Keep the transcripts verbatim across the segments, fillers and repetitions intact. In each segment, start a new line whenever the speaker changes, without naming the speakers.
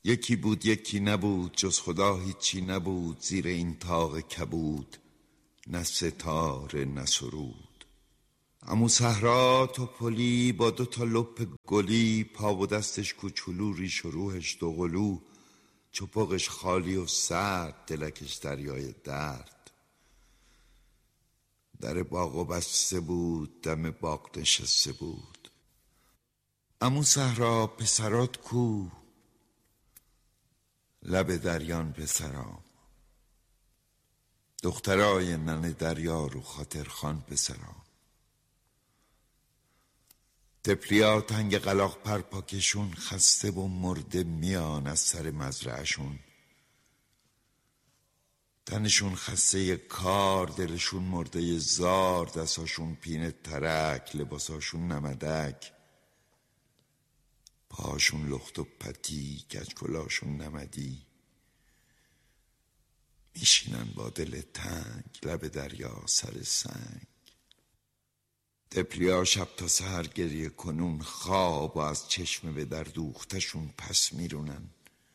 یکی بود یکی نبود، جز خدا هیچی نبود. زیر این طاق کبود نه ستاره نه سرود. عمو صحرا توپلی با دو تا لپ گلی، پا و دستش کوچولو، ریش و روحش دوقلو، چپقش خالی و سرد، دلکش دریای درد. در باغ بسته بود، دم باغ نشسته بود. عمو صحرا پسرات کو؟ لب دریان پسرام، دخترای ننه دریا رو خاطر خان پسرام. تپلیا تنگ قلاق پرپاکشون، خسته و مرده میان از سر مزرعشون. تنشون خسته کار، دلشون مرده زار، دستاشون پینه ترک، لباساشون نمدک، پاشون لخت و پتی، کچکلاشون نمدی. میشینن با دل تنگ لب دریا سر سنگ. تپلیا شب تا سحر گریه کنون، خواب و از چشم به در دوختشون پس میرونن.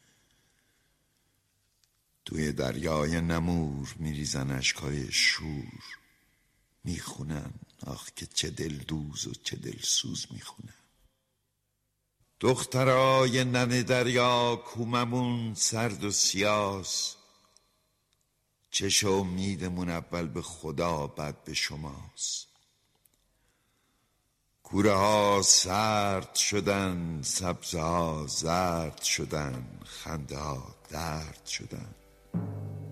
توی دریای نمور میریزن اشکای شور، میخونن آخ که چه دل دوز و چه دل سوز میخونن. دخترای ننه دریا کوممون سرد و سیاس، چش امیدمون اول به خدا بعد به شماست. کوره ها سرد شدن، سبزه ها زرد شدن، خنده ها درد شدن.